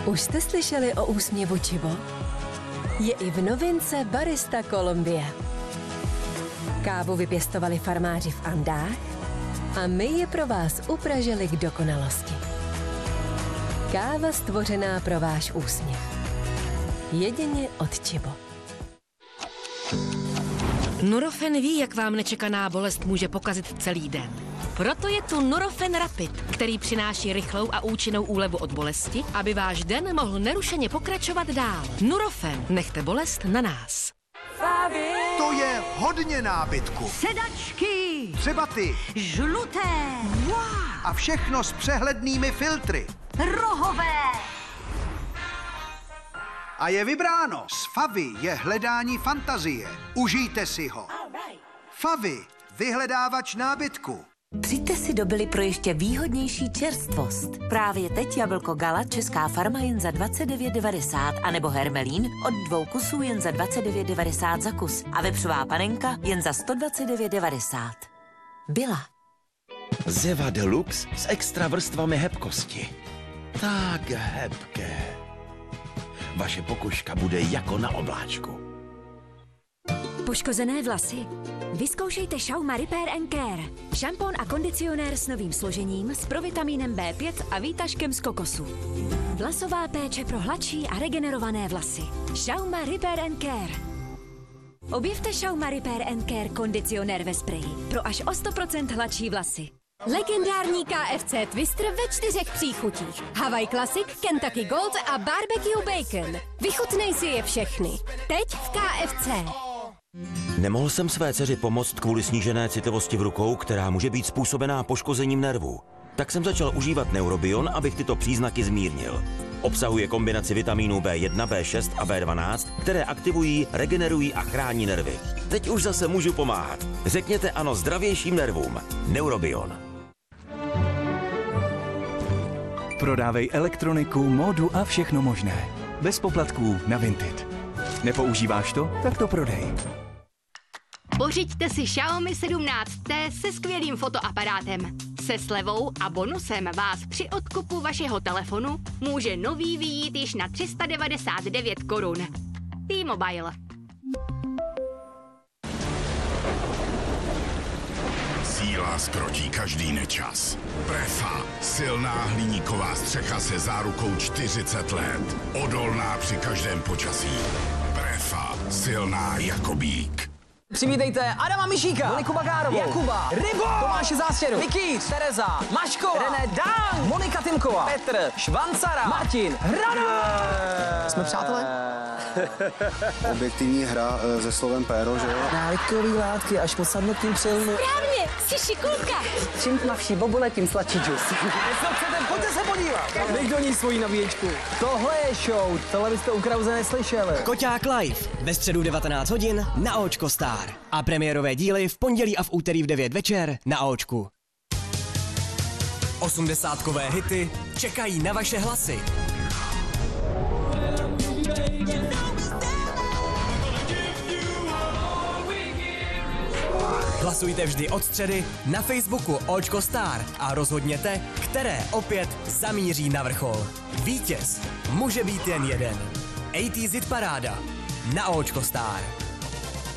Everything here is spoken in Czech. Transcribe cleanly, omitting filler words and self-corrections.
Už jste slyšeli o úsměvu Chibo? Je i v novince Barista Colombia. Kávu vypěstovali farmáři v Andách a my je pro vás upražili k dokonalosti. Káva stvořená pro váš úsměv. Jedině od Chibo. Nurofen ví, jak vám nečekaná bolest může pokazit celý den. Proto je tu Nurofen Rapid, který přináší rychlou a účinnou úlevu od bolesti, aby váš den mohl nerušeně pokračovat dál. Nurofen, nechte bolest na nás. To je hodně nábytku. Sedačky, Třeba ty. žluté, A všechno s přehlednými filtry. rohové. A je vybráno. S Favy je hledání fantazie. Užijte si ho. Favy, vyhledávač nábytku. Přijďte si do Billy pro ještě výhodnější čerstvost. Právě teď jablko Gala Česká farma jen za 29,90 a nebo hermelín od 2 kusů jen za 29,90 za kus a vepřová panenka jen za 129,90. Byla. Zeva Deluxe s extra vrstvami hebkosti. Tak hebké. Vaše pokožka bude jako na obláčku. Poškozené vlasy? Vyzkoušejte Schauma Repair & Care. Šampon a kondicionér s novým složením, s provitamínem B5 a výtažkem z kokosu. Vlasová péče pro hladší a regenerované vlasy. Schauma Repair & Care. Objevte Schauma Repair & Care kondicionér ve spreji pro až o 100% hladší vlasy. Legendární KFC Twister ve 4 příchutích. Hawaii Classic, Kentucky Gold a Barbecue Bacon. Vychutnej si je všechny. Teď v KFC. Nemohl jsem své dceři pomoct kvůli snížené citlivosti v rukou, která může být způsobená poškozením nervů. Tak jsem začal užívat Neurobion, abych tyto příznaky zmírnil. Obsahuje kombinaci vitamínů B1, B6 a B12, které aktivují, regenerují a chrání nervy. Teď už zase můžu pomáhat. Řekněte ano zdravějším nervům. Neurobion. Prodávej elektroniku, módu a všechno možné. Bez poplatků na Vinted. Nepoužíváš to? Tak to prodej. Pořiďte si Xiaomi 17T se skvělým fotoaparátem. Se slevou a bonusem vás při odkupu vašeho telefonu může nový vyjít již na 399 korun. T-Mobile. Síla zkrotí každý nečas. Prefa, silná hliníková střecha se zárukou 40 let. Odolná při každém počasí. Prefa, silná jako bík. Přivítejte Adama Mišíka, Moniku Bagárovou, Jakuba, Rybo, Tomáše Zástěru, Vicky, Tereza, Maškova, René Dan, Monika Timková, Petr, Švancara, Martin, Hranu. Jsme přátelé? Objektivní hra se slovem péro, že jo? Návykový látky až po samotným přilnu. Správně, jsi šikulka. Čím tmavší bobule, tím sladší džus. Pojďte se podívat. Dej do ní svoji nabíječku. Tohle je show, tohle byste u Krause neslyšeli. Koťák live ve středu 19 hodin na Očko Star. A premiérové díly v pondělí a v úterý v 9 večer na Očku. 80kové hity čekají na vaše hlasy. Hlasujte vždy od středy na Facebooku Očko Star a rozhodněte, které opět zamíří na vrchol. Vítěz může být jen jeden. ATZ Paráda na Očko Star.